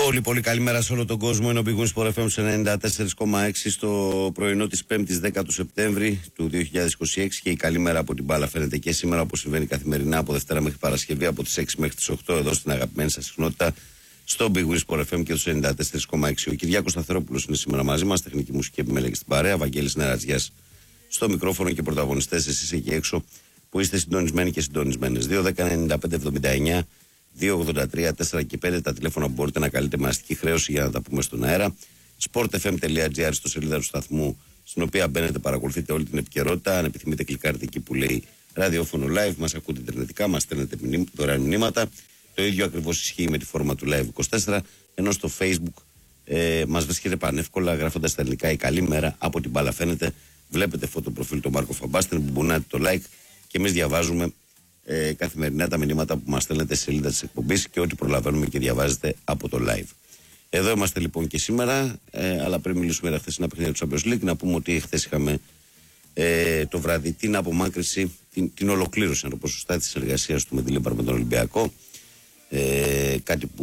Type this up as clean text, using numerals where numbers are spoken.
Πολύ καλημέρα σε όλο τον κόσμο. Είναι ο Big Win Sport FM 94,6 στο πρωινό της 5ης 10 του Σεπτέμβρη του 2026 και η καλή μέρα από την μπάλα φαίνεται και σήμερα, όπως συμβαίνει καθημερινά από Δευτέρα μέχρι Παρασκευή από τις 6 μέχρι τις 8 εδώ στην αγαπημένη σας συχνότητα στο Big Win Sport FM και το 94,6. Ο Κυριάκος Σταθερόπουλος είναι σήμερα μαζί μας, τεχνική μουσική επιμέλεια στην παρέα, Βαγγέλης Νερατζιάς στο μικρόφωνο και πρωταγωνιστές εσείς εκεί έξω που είστε συντονισμένοι και συντονισμένες. 2-10-95-79 2-83-4 και 5 τα τηλέφωνα που μπορείτε να καλείτε με αστική χρέωση για να τα πούμε στον αέρα. sportfm.gr στο σελίδα του σταθμού, στην οποία μπαίνετε, παρακολουθείτε όλη την επικαιρότητα. Αν επιθυμείτε, κλικάρετε εκεί που λέει ραδιόφωνο live, μας ακούτε ιντερνετικά, μας στέλνετε δωρεάν μηνύματα. Το ίδιο ακριβώς ισχύει με τη φόρμα του Live 24, ενώ στο Facebook μας βρίσκεται πανεύκολα γράφοντας στα ελληνικά η καλή μέρα από την μπάλα φαίνεται. Βλέπετε φωτοπροφίλ του Μάρκο Φαμπάστεν, που μπουνάτε το like και εμείς διαβάζουμε καθημερινά τα μηνύματα που μας στέλνετε στη σελίδα της εκπομπής και ό,τι προλαβαίνουμε και διαβάζετε από το live. Εδώ είμαστε λοιπόν και σήμερα, αλλά πριν μιλήσουμε για χθεσινά παιχνίδια του Champions League, να πούμε ότι χθες είχαμε το βράδυ την απομάκρυση, την ολοκλήρωση, αν το πω σωστά, της εργασίας του με τη Λίμπαρ με τον Ολυμπιακό. Κάτι που